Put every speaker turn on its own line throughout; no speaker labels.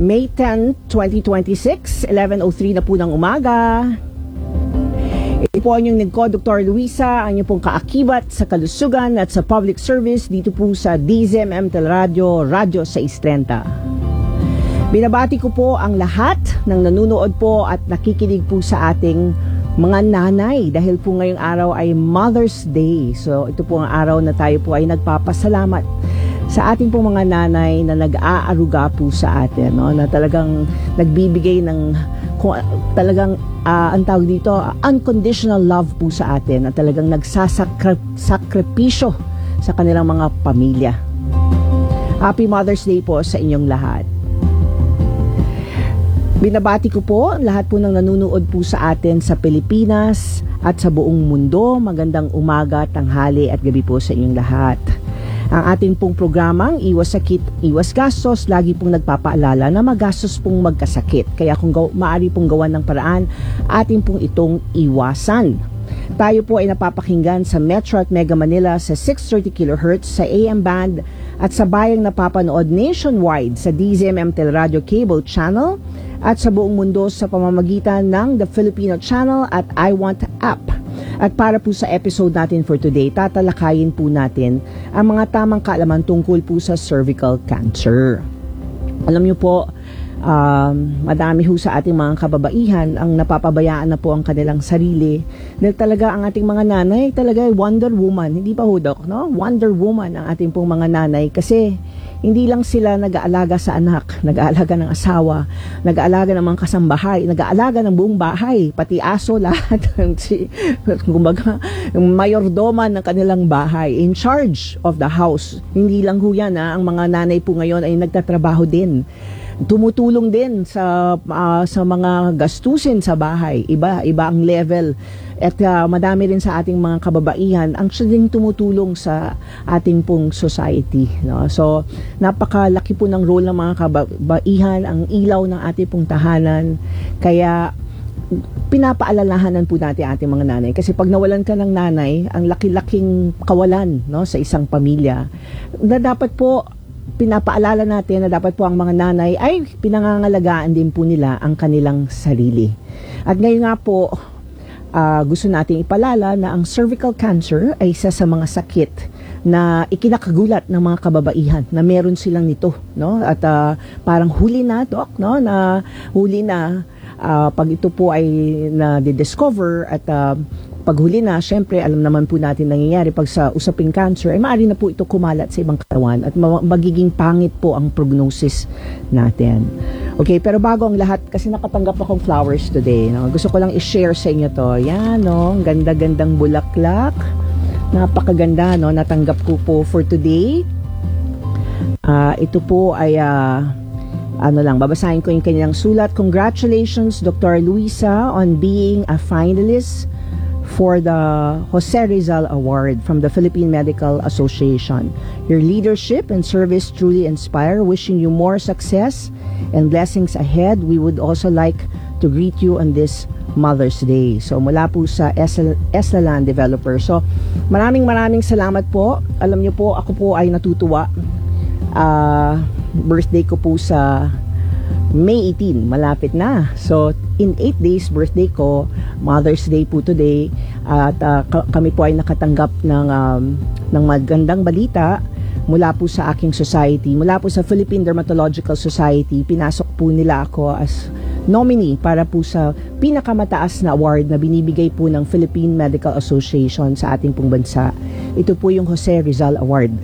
May 10, 2026, 11:03 na po ng umaga. Ito po ang inyong lingkod, Dr. Luisa, ang inyong pong kaakibat sa kalusugan at sa public service dito po sa DZMM Teleradio, Radyo 630. Binabati ko po ang lahat ng nanunood po at nakikinig po sa ating mga nanay dahil po ngayong araw ay Mother's Day. So ito po ang araw na tayo po ay nagpapasalamat sa ating pong mga nanay na nag-aaruga po sa atin, no? Na talagang nagbibigay ng talagang ang tawag dito, unconditional love po sa atin, na talagang nagsasakripisyo sa kanilang mga pamilya. Happy Mother's Day po sa inyong lahat. Binabati ko po lahat po ng nanunood po sa atin sa Pilipinas at sa buong mundo. Magandang umaga, tanghali at gabi po sa inyong lahat. Ang ating pong programang Iwas Sakit, Iwas Gastos, lagi pong nagpapaalala na magastos pong magkasakit. Kaya kung maaari pong gawan ng paraan, ating pong itong iwasan. Tayo po ay napapakinggan sa Metro at Mega Manila sa 630 kHz sa AM band at sa bayang napapanood nationwide sa DZMM Teleradio Cable Channel at sa buong mundo sa pamamagitan ng The Filipino Channel at I Want App. At para po sa episode natin for today, tatalakayin po natin ang mga tamang kaalaman tungkol po sa cervical cancer. Alam niyo po, madami ho sa ating mga kababaihan ang napapabayaan na po ang kanilang sarili. Dahil talaga ang ating mga nanay talaga ay Wonder Woman. Hindi pa ho, Doc, no? Wonder Woman ang ating pong mga nanay kasi hindi lang sila nag-aalaga sa anak, nag-aalaga ng asawa, nag-aalaga ng mga kasambahay, nag-aalaga ng buong bahay, pati aso, lahat. Kumbaga, yung mayordoman ng kanilang bahay, in charge of the house. Hindi lang ho yan, ang mga nanay po ngayon ay nagtatrabaho din. Tumutulong din sa mga gastusin sa bahay. Iba ang level. At madami rin sa ating mga kababaihan ang siya din tumutulong sa ating pong society, no? So napakalaki po ng role ng mga kababaihan, ang ilaw ng ating pong tahanan. Kaya pinapaalalahanan po natin ating mga nanay kasi pag nawalan ka ng nanay, ang laki-laking kawalan, no, sa isang pamilya, na dapat po pinapaalala natin na dapat po ang mga nanay ay pinangangalagaan din po nila ang kanilang sarili. At ngayon nga po, gusto nating ipalala na ang cervical cancer ay isa sa mga sakit na ikinakagulat ng mga kababaihan na meron silang nito, no? At parang huli na, Doc, no? Na huli na pag ito po ay na-discover at paghuli na, syempre, alam naman po natin nangyayari pag sa usaping cancer, ay maaari na po ito kumalat sa ibang katawan at magiging pangit po ang prognosis natin. Okay, pero bago ang lahat, kasi nakatanggap akong flowers today, no? Gusto ko lang i-share sa inyo to. Yan, no? Ganda-gandang bulaklak. Napakaganda, no? Natanggap ko po for today. Ito po ay babasahin ko yung kanilang sulat. Congratulations, Dr. Luisa, on being a finalist for the Jose Rizal Award from the Philippine Medical Association. Your leadership and service truly inspire. Wishing you more success and blessings ahead. We would also like to greet you on this Mother's Day. So mula po sa Eslalan Developer. So maraming salamat po. Alam niyo po, ako po ay natutuwa. Birthday ko po sa May 18, malapit na. So in 8 days birthday ko, Mother's Day po today, at kami po ay nakatanggap ng magandang balita mula po sa aking society, mula po sa Philippine Dermatological Society. Pinasok po nila ako as nominee para po sa pinakamataas na award na binibigay po ng Philippine Medical Association sa ating pong bansa. Ito po yung Jose Rizal Award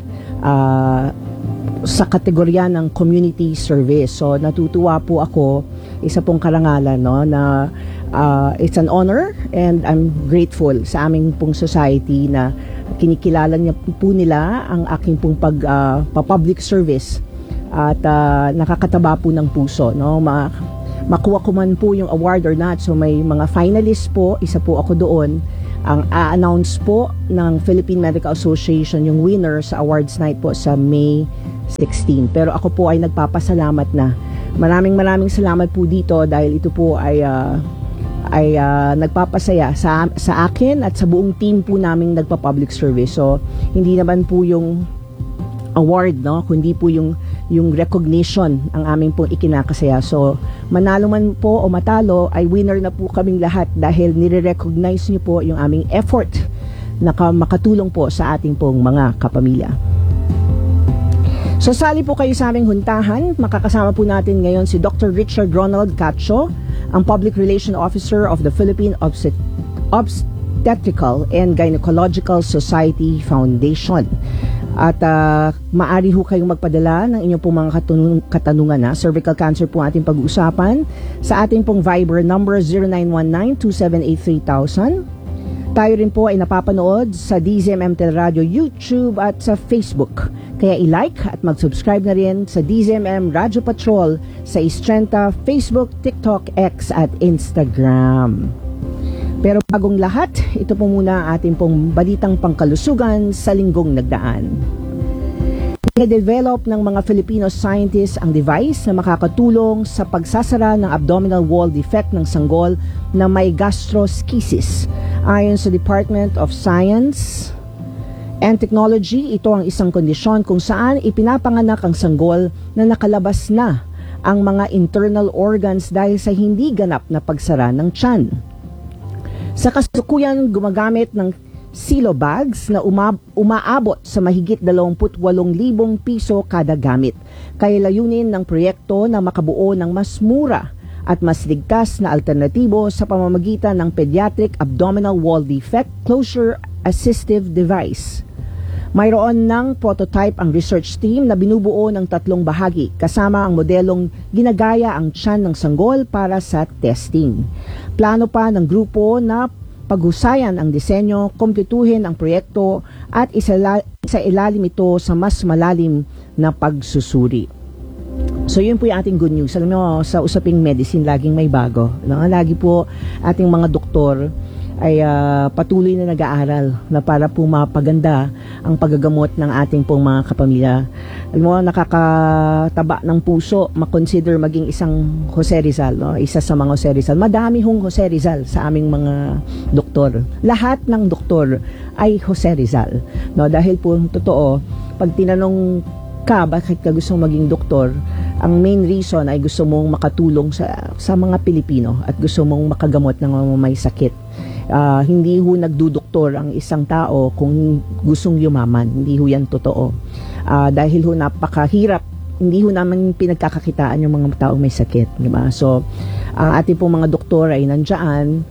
sa kategorya ng community service. So natutuwa po ako, isa pong karangalan, no, na it's an honor and I'm grateful sa aming pong society na kinikilala niya po nila ang aking pong public service at nakakataba po ng puso, no. Makuha ko man po yung award or not, so may mga finalists po, isa po ako doon. Ang a-announce po ng Philippine Medical Association yung winner sa awards night po sa May 16. Pero ako po ay nagpapasalamat na. Maraming salamat po dito dahil ito po ay nagpapasaya sa akin at sa buong team po naming nagpa-public service. So hindi naman po yung award, no, kundi po yung yung recognition ang aming pong ikinakasaya. So, manalo man po o matalo, ay winner na po kaming lahat dahil nire-recognize niyo po yung aming effort na makatulong po sa ating pong mga kapamilya. So, sali po kayo sa aming huntahan. Makakasama po natin ngayon si Dr. Richard Ronald Cacho, ang Public Relations Officer of the Philippine Obstetrical and Gynecological Society Foundation. At maari ho kayong magpadala ng inyong pong mga katanungan na cervical cancer po ating pag-uusapan sa ating pong Viber number 0919-278-3000. Tayo rin po ay napapanood sa DZMM Teleradio YouTube at sa Facebook. Kaya i-like at mag-subscribe na rin sa DZMM Radio Patrol sa Istrenta, Facebook, TikTok, X at Instagram. Pero bagong lahat, ito po muna ang ating pong balitang pangkalusugan sa linggong nagdaan. I-develop ng mga Filipino scientists ang device na makakatulong sa pagsasara ng abdominal wall defect ng sanggol na may gastroschisis. Ayon sa Department of Science and Technology, ito ang isang kondisyon kung saan ipinapanganak ang sanggol na nakalabas na ang mga internal organs dahil sa hindi ganap na pagsara ng tiyan. Sa kasalukuyan, gumagamit ng silo bags na umaabot sa mahigit 28,000 piso kada gamit. Kaya layunin ng proyekto na makabuo ng mas mura at mas ligtas na alternatibo sa pamamagitan ng Pediatric Abdominal Wall Defect Closure Assistive Device. Mayroon ng prototype ang research team na binubuo ng 3 bahagi kasama ang modelong ginagaya ang tiyan ng sanggol para sa testing. Plano pa ng grupo na paghusayan ang disenyo, kumpletuhin ang proyekto at isailalim ito sa mas malalim na pagsusuri. So yun po yung ating good news. Alam mo, sa usaping medicine, laging may bago. Lagi po ating mga doktor ay patuloy na nag-aaral na para po mapaganda ang paggagamot ng ating pong mga kapamilya. Alam mo, nakakataba ng puso makonsider maging isang Jose Rizal, no? Isa sa mga Jose Rizal. Madami hong Jose Rizal sa aming mga doktor. Lahat ng doktor ay Jose Rizal. No? Dahil po, totoo, pag tinanong ka, bakit ka gusto maging doktor, ang main reason ay gusto mong makatulong sa mga Pilipino at gusto mong makagamot ng mga may sakit. Hindi ho nagdudoktor ang isang tao kung gustong yumaman. Hindi ho yan totoo. Dahil ho napakahirap, hindi ho naman pinagkakakitaan yung mga taong may sakit. Diba? So, ang ating pong mga doktor ay nandiyan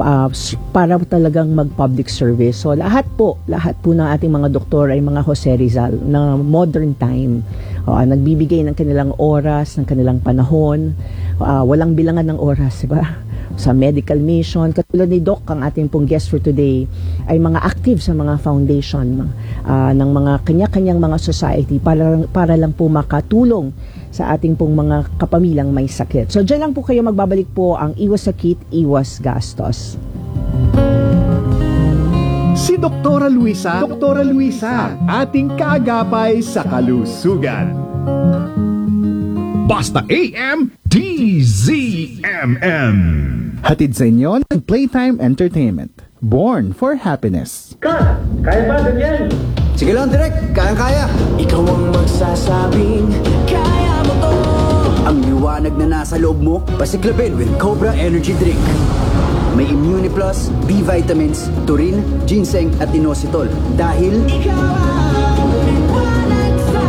para talagang mag-public service. So, lahat po ng ating mga doktor ay mga Jose Rizal na modern time. Nagbibigay ng kanilang oras, ng kanilang panahon. Walang bilangan ng oras, diba? Sa medical mission. Katulad ni Doc, ang ating pong guest for today, ay mga active sa mga foundation ng mga kanya-kanyang mga society para lang po makatulong sa ating pong mga kapamilyang may sakit. So, dyan lang po kayo magbabalik po ang Iwas Sakit, Iwas Gastos.
Si Dr. Luisa, ating kaagapay sa kalusugan. Basta AM DZMM.
Hatid sa inyo ng Playtime Entertainment. Born for happiness.
Cut! Kaya ba, ganyan?
Sige lang, Direk. Kayang-kaya. Ikaw ang magsasabing, kaya mo to. Ang liwanag na nasa loob mo, pasiklabin with Cobra Energy Drink. May Immune Plus, B vitamins, taurine, ginseng at inositol. Dahil ikaw ang liwanag sa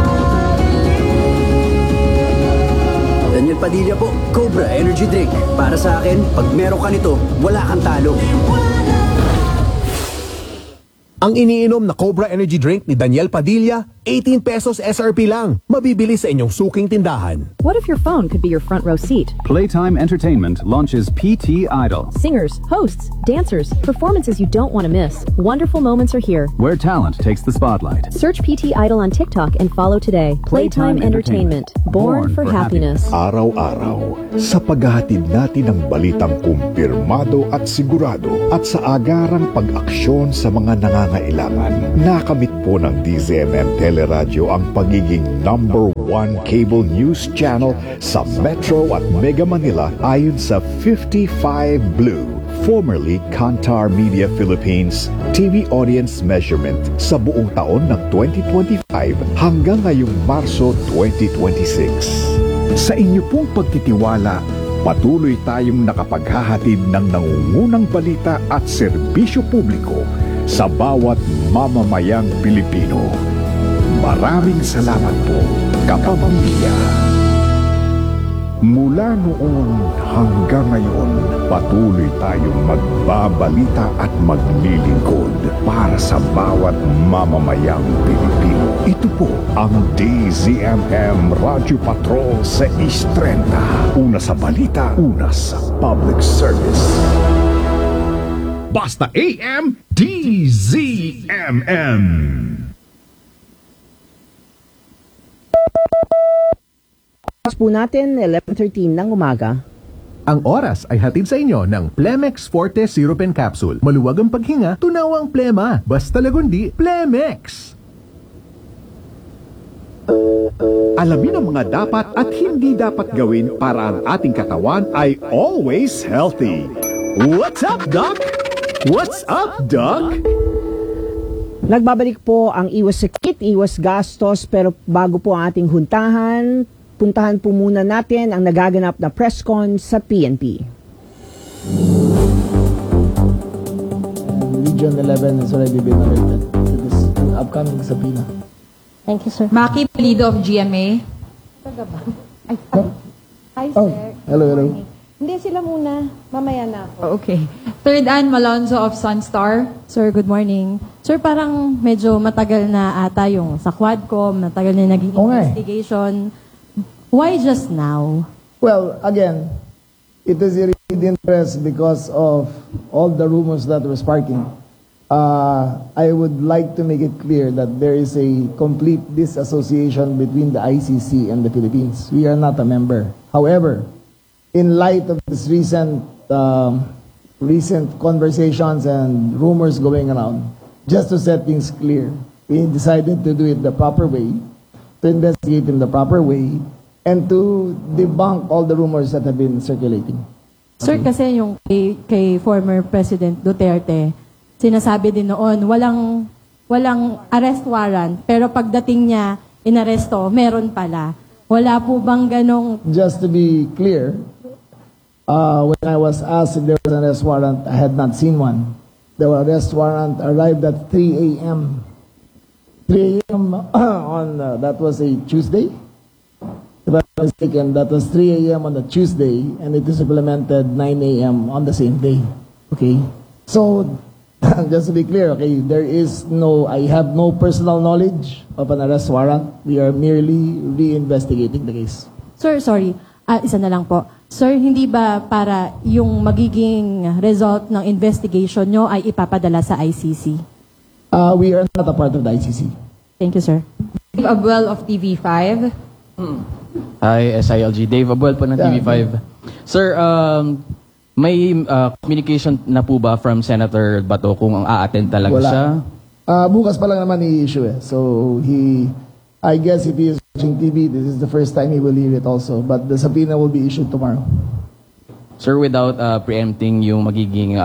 dilim. Daniel Padilla po, Cobra Energy Drink. Para sa akin, pag meron ka nito, wala kang talo.
Ang iniinom na Cobra Energy Drink ni Daniel Padilla, 18 pesos SRP lang. Mabibili sa inyong suking tindahan.
What if your phone could be your front row seat?
Playtime Entertainment launches PT Idol,
Singers, hosts, dancers, performances you don't want to miss. Wonderful moments are here.
where talent takes the spotlight.
Search PT Idol on TikTok and follow today. Playtime Entertainment. Born for happiness.
Araw-araw sa paghahatid natin ng balitang kumpirmado at sigurado at sa agarang pag-aksyon sa mga nangangailangan. pangangailangan. Nakamit po ng DZMM Teleradyo ang pagiging #1 cable news channel sa Metro at Mega Manila ayon sa 55 Blue, formerly Kantar Media Philippines, TV audience measurement sa buong taon ng 2025 hanggang ngayong Marso 2026. Sa inyo pong pagtitiwala, patuloy tayong nakapaghahatid ng nangungunang balita at serbisyo publiko sa bawat mamamayang Pilipino. Maraming salamat po, kapamilya. Mula noon hanggang ngayon, patuloy tayong magbabalita at maglilingkod para sa bawat mamamayang Pilipino. Ito po ang DZMM Radio Patrol sa East 30. Una sa balita, una sa public service.
Basta AM, DZMM.
Po natin 11:13 ng umaga.
Ang oras ay hatid sa inyo ng Plemex Forte Syrup and Capsule. Maluwag ang paghinga, tunaw ang plema. Basta lagundi, Plemex!
Alamin ang mga dapat at hindi dapat gawin para ang ating katawan ay always healthy. What's up, Doc? What's up, Doc?
Nagbabalik po ang iwas sakit, iwas gastos, pero bago po ang ating huntahan, puntahan po muna natin ang nagaganap na press con sa PNP.
Region 11 has already been alerted to this upcoming subpoena.
Thank you, sir.
Maki Pulido of GMA.
Hi,
Oh,
sir.
hello.
Hindi sila muna. Mamaya na ako.
Okay. Third Ann Malonzo of Sunstar.
Sir, good morning. Sir, parang medyo matagal na ata yung sa Quadcom, matagal na naging investigation. Why just now?
Well, again, it is irritating interest because of all the rumors that were sparking. I would like to make it clear that there is a complete disassociation between the ICC and the Philippines. We are not a member. However, in light of this recent conversations and rumors going around, just to set things clear, we decided to do it the proper way, to investigate in the proper way, and to debunk all the rumors that have been circulating.
Sir, kasi yung kay former President Duterte, sinasabi din noon, walang arrest warrant, pero pagdating niya, inaresto, meron pala. Wala po bang ganong...
Just to be clear, when I was asked if there was an arrest warrant, I had not seen one. The arrest warrant arrived at 3 a.m. 3 a.m. on, that was a Tuesday. If I'm not mistaken, that was 3 a.m. on a Tuesday, and it is implemented 9 a.m. on the same day. Okay? So, just to be clear, okay, I have no personal knowledge of an arrest warrant. We are merely reinvestigating the case.
Sir, sorry. Isa na lang po. Sir, hindi ba para yung magiging result ng investigation nyo ay ipapadala sa ICC?
We are not a part of the ICC.
Thank you, sir.
Dave Abuel of TV5.
Hi, SILG. Dave Abuel po ng TV5. Sir, may communication na po ba from Senator Bato kung a-attend talaga
Wala.
siya?
Bukas pa lang naman i-issue eh. So, I guess if he is watching TV, this is the first time he will hear it also. But the subpoena will be issued tomorrow.
Sir, without preempting yung magiging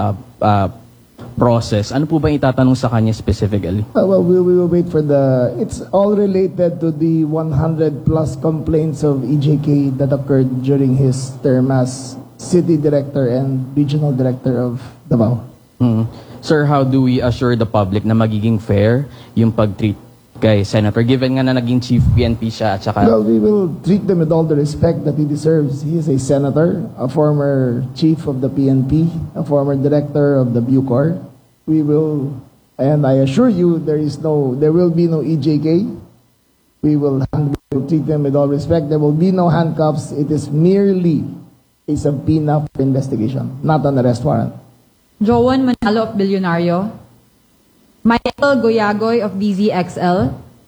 process, ano po ba itatanong sa kanya specifically?
Well, we will wait for it's all related to the 100 plus complaints of EJK that occurred during his term as City Director and Regional Director of Davao.
Sir, how do we assure the public na magiging fair yung pag-treat kay Senator? Given nga na naging Chief PNP siya at saka...
Well, we will treat them with all the respect that he deserves. He is a senator, a former chief of the PNP, a former director of the Bucor. We will, and I assure you, there will be no EJK. We will treat them with all respect. There will be no handcuffs. It is merely a subpoena for investigation, not an arrest warrant.
Joan Manalo of Bilyonaryo. Michael Goyagoy of DZXL.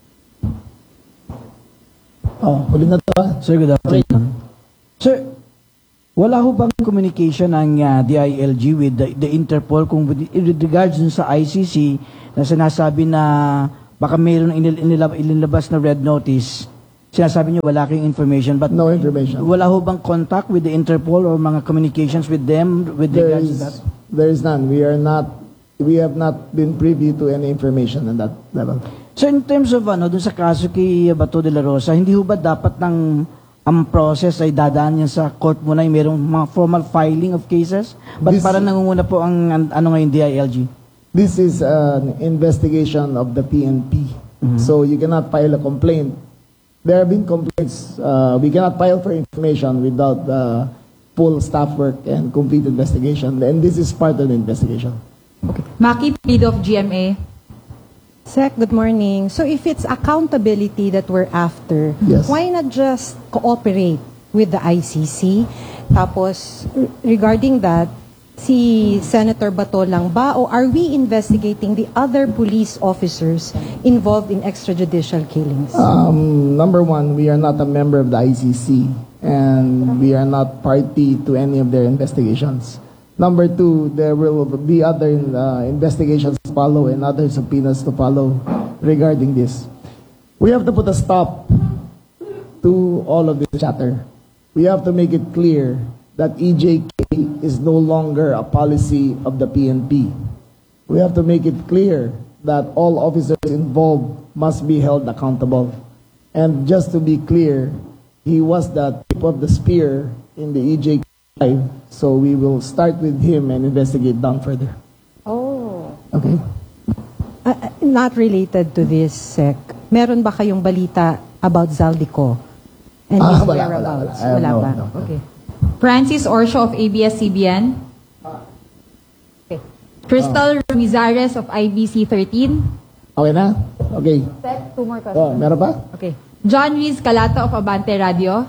Huli na ito.
Sir, good afternoon. Sir, wala ho bang communication ng DILG with the Interpol kung with regards dun sa ICC na sinasabi na baka mayroon inilabas na red notice. Sinasabi niyo wala kayong information, but
no information.
Wala ho bang contact with the Interpol or mga communications with them with regards to that?
There is none. We have not been privy to any information on that level.
So in terms of dun sa kaso kay Bato de la Rosa, hindi ho ba dapat ang process ay dadaan yan sa court muna, yung merong mga formal filing of cases? But para nangunguna po ang ngayon DILG?
This is an investigation of the PNP. So you cannot file a complaint. There have been complaints. We cannot file for information without full staff work and complete investigation. And this is part of the investigation.
Okay. Maki, lead of GMA.
Sec, good morning. So if it's accountability that we're after,
yes,
why not just cooperate with the ICC? Tapos, regarding that, si Senator Bato lang ba, or are we investigating the other police officers involved in extrajudicial killings?
Number one, we are not a member of the ICC, and we are not party to any of their investigations. Number two, there will be other investigations to follow and other subpoenas to follow regarding this. We have to put a stop to all of this chatter. We have to make it clear that EJK is no longer a policy of the PNP. We have to make it clear that all officers involved must be held accountable. And just to be clear, he was the tip of the spear in the EJK, so we will start with him and investigate down further.
Oh.
Okay.
Not related to this, Sec. Meron ba kayong balita about Zaldico? And his whereabouts? Wala ba?
No.
Okay.
Francis Orsho of ABS-CBN. Okay. Crystal Ruizares of IBC 13.
Okay na? Okay.
Sec, 2 more questions.
Meron pa?
Okay. John Ruiz Calata of Abante Radio.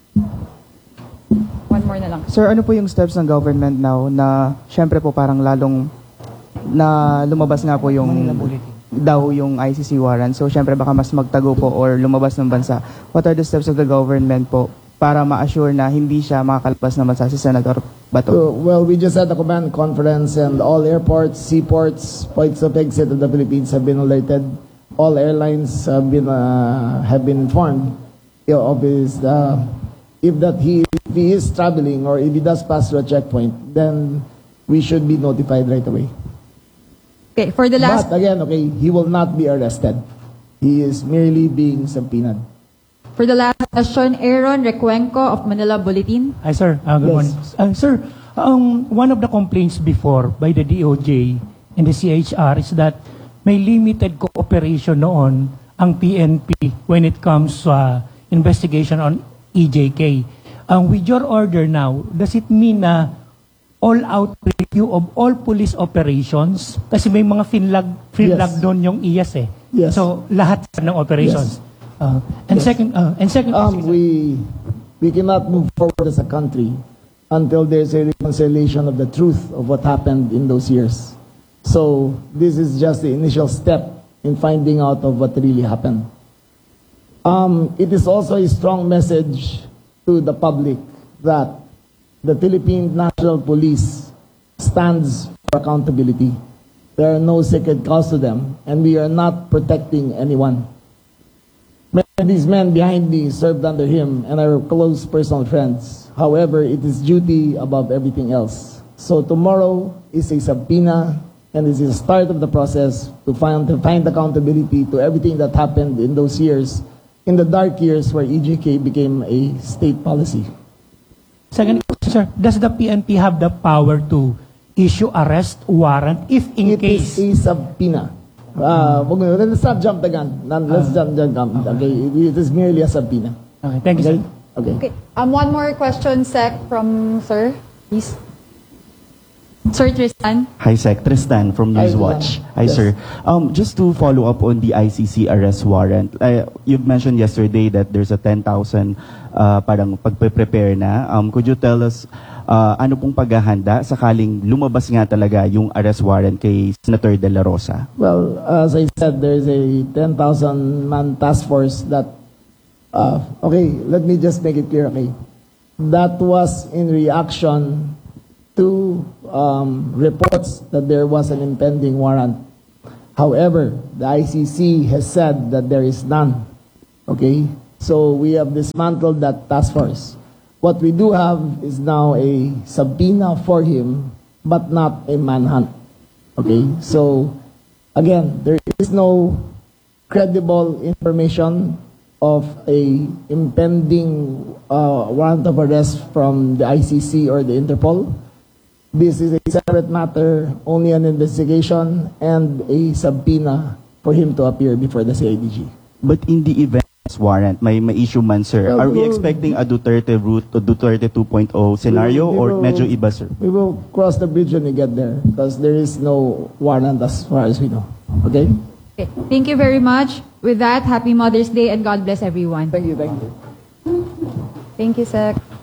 1 more na lang.
Sir, ano po yung steps ng government now na syempre po parang lalong na lumabas nga po yung daw yung ICC warrant. So syempre baka mas magtago po or lumabas ng bansa. What are the steps of the government po para ma-assure na hindi siya makakalpas ng bansa si Senator Bato?
Well, we just had a command conference and all airports, seaports, points of exit of the Philippines have been alerted. All airlines have been informed of his if he is traveling or if he does pass through a checkpoint, then we should be notified right away.
Okay, for the last...
But again, okay, he will not be arrested. He is merely being subpoenaed.
For the last question, Aaron Recuenco of Manila Bulletin.
Hi, sir. Good morning. Sir, one of the complaints before by the DOJ and the CHR is that may limited cooperation noon ang PNP when it comes to investigation on EJK. With your order now, does it mean na all-out review of all police operations? Kasi may mga finlag doon yung IAS eh.
Yes.
So, lahat ng operations.
Yes.
Second,
we cannot move forward as a country until there's a reconciliation of the truth of what happened in those years. So, this is just the initial step in finding out of what really happened. It is also a strong message to the public that the Philippine National Police stands for accountability. There are no sacred cows to them, and we are not protecting anyone. Many of these men behind me served under him and are close personal friends. However, it is duty above everything else. So tomorrow is a subpoena, and this is the start of the process to find accountability to everything that happened in those years, in the dark years where EJK became a state policy.
Second question, sir, does the PNP have the power to issue arrest warrant if in case?
It is a subpoena. Let's not jump the gun. Let's jump the gun. Okay, it is merely a subpoena.
Okay, thank you, sir.
Okay.
One more question, Sec, from Sir, please. Sir Tristan.
Hi, Sec. Tristan from Newswatch. Hi,
Yes.
sir. Just to follow up on the ICC arrest warrant, you mentioned yesterday that there's a 10,000 parang pagpe-prepare na. Could you tell us ano pong paghahanda sakaling lumabas nga talaga yung arrest warrant kay Senator De La Rosa?
Well, as I said, there's a 10,000-man task force that, okay, let me just make it clear, okay. That was in reaction to reports that there was an impending warrant. However, the ICC has said that there is none. Okay? So we have dismantled that task force. What we do have is now a subpoena for him, but not a manhunt. Okay? So, again, there is no credible information of a impending warrant of arrest from the ICC or the Interpol. This is a separate matter, only an investigation and a subpoena for him to appear before the CIDG.
But in the event warrant, may issue man, sir.
Well,
Are we expecting a Duterte route to Duterte 2.0 scenario or medyo iba, sir?
We will cross the bridge when we get there because there is no warrant as far as we know. Okay?
Okay. Thank you very much. With that, happy Mother's Day and God bless everyone.
Thank you. Thank you.
Thank you, Sec.